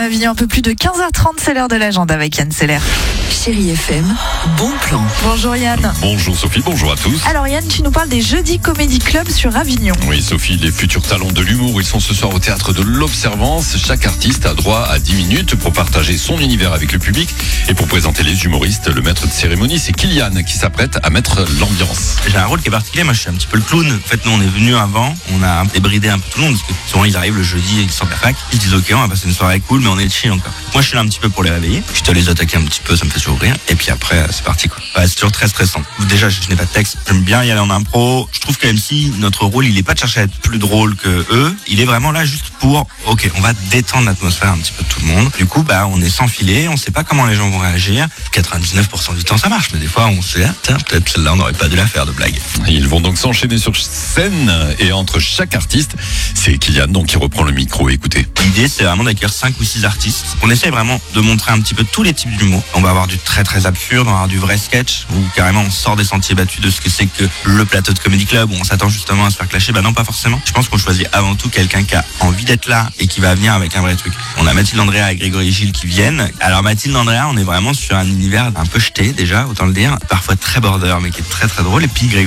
Avignon, un peu plus de 15h30, c'est l'heure de l'agenda avec Yann Seller. Chérie FM, bon plan. Bonjour Yann. Bonjour Sophie, bonjour à tous. Alors Yann, tu nous parles des Jeudis Comedy Club sur Avignon. Oui Sophie, les futurs talents de l'humour, ils sont ce soir au théâtre de l'Observance. Chaque artiste a droit à 10 minutes pour partager son univers avec le public. Et pour présenter les humoristes, le maître de cérémonie, c'est Kylian qui s'apprête à mettre l'ambiance. J'ai un rôle qui est particulier, moi je suis un petit peu le clown. En fait nous on est venus avant, on a débridé un peu tout le monde, parce que souvent ils arrivent le jeudi et ils sortent la fac, ils disent ok on va passer une soirée cool mais on est chill encore. Moi je suis là un petit peu pour les réveiller, je te les attaquer un petit peu, ça me fait toujours rire, et puis après c'est parti quoi. Ouais, c'est toujours très stressant. Déjà je n'ai pas de texte, j'aime bien y aller en impro, je trouve que même si notre rôle il est pas de chercher à être plus drôle que eux, il est vraiment là juste pour ok on va détendre l'atmosphère un petit peu de tout le monde. Du coup on est sans filet, on sait pas comment les gens vont réagir, 99% du temps ça marche, mais des fois on se dit tiens peut-être celle-là on n'aurait pas dû la faire de blague. Ils vont donc s'enchaîner sur scène et entre chaque artiste, c'est Kylian donc qui reprend le micro. Écoutez. L'idée c'est vraiment d'accueillir 5 ou 6 artistes. On essaie vraiment de montrer un petit peu tous les types d'humour. On va avoir du très très absurde, on va avoir du vrai sketch où carrément on sort des sentiers battus de ce que c'est que le plateau de Comedy Club où on s'attend justement à se faire clasher. Non pas forcément. Je pense qu'on choisit avant tout quelqu'un qui a envie d'être là et qui va venir avec un vrai truc. On a Mathilde Andrea et Grégory Gilles qui viennent. Alors Mathilde Andrea, on est vraiment sur un univers un peu jeté déjà, autant le dire, parfois très border mais qui est très très drôle, et puis Grégory